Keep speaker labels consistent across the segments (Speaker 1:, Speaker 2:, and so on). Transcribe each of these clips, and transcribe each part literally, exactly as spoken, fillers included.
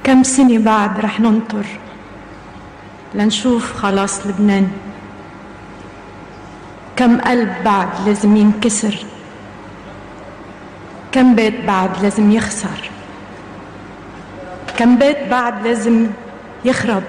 Speaker 1: كم سنة بعد رح ننطر لنشوف خلاص لبنان؟ كم قلب بعد لازم ينكسر؟ كم بيت بعد لازم يخسر؟ كم بيت بعد لازم يخرب؟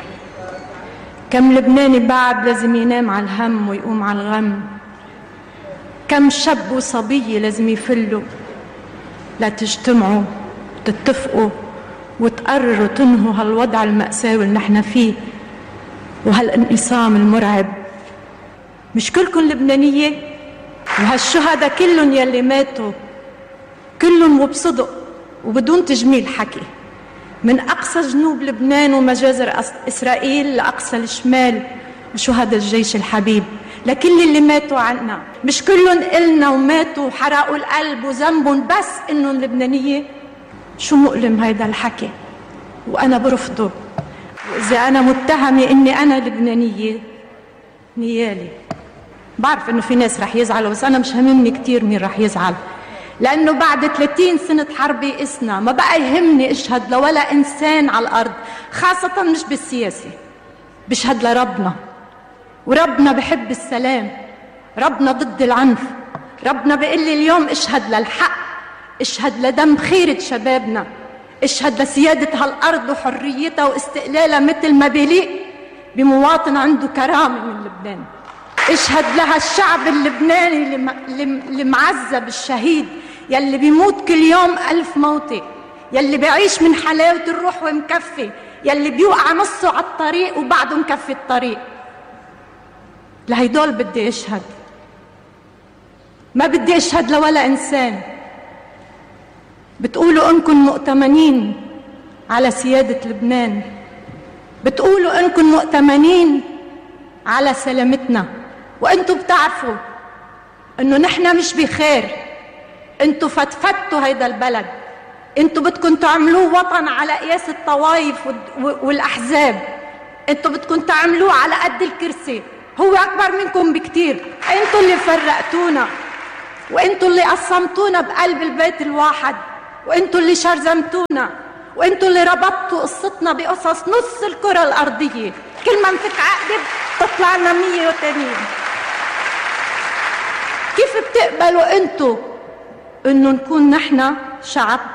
Speaker 1: كم لبناني بعد لازم ينام على الهم ويقوم على الغم؟ كم شاب وصبية لازم يفلوا لتجتمعوا وتتفقوا وتقرروا تنهوا هالوضع المأساوي اللي نحن فيه وهالانقسام المرعب؟ مش كلكم لبنانية؟ وهالشهداء كلهم يلي ماتوا كلهم وبصدق وبدون تجميل حكي، من أقصى جنوب لبنان ومجازر إسرائيل لأقصى الشمال، وشهداء الجيش الحبيب، لكل اللي ماتوا عنا، مش كلهم إلنا وماتوا وحرقوا القلب وذنبهم بس إنهم لبنانية؟ شو مؤلم هيدا الحكي، وأنا برفضه. وإذا أنا متهمة إني أنا لبنانية نيالي. بعرف إنه في ناس رح يزعلوا، بس أنا مش هممني كتير مين رح يزعل، لأنه بعد ثلاثين سنة حرب يئسنا، ما بقى يهمني أشهد لولا إنسان على الأرض، خاصة مش بالسياسة، بشهد لربنا، وربنا بحب السلام، ربنا ضد العنف، ربنا بيقول لي اليوم اشهد للحق، اشهد لدم خيرة شبابنا، اشهد لسيادة هالأرض وحريتها واستقلالها مثل ما بيليق بمواطن عنده كرامة من لبنان. اشهد لها الشعب اللبناني اللي معذب الشهيد، يلي بيموت كل يوم ألف موتة، يلي بيعيش من حلاوة الروح ومكفي، يلي بيوقع نصه على الطريق وبعده مكفي الطريق. لهيدول بدي اشهد، ما بدي اشهد لولا انسان. بتقولوا انكم مؤتمنين على سيادة لبنان، بتقولوا انكم مؤتمنين على سلامتنا، وانتم بتعرفوا انه نحن مش بخير. انتم فتفتوا هيدا البلد، انتم بدكم تعملوه وطن على قياس الطوائف والاحزاب، انتم بدكم تعملوه على قد الكرسي، هو اكبر منكم بكتير. انتم اللي فرقتونا، وانتم اللي قسمتونا بقلب البيت الواحد، وانتم اللي شرذمتونا، وانتم اللي ربطتوا قصتنا بقصص نص الكرة الارضية، كل ما نفك عقدة تطلع لنا مية وتانيين. كيف بتقبلوا انتم انه نكون نحن شعب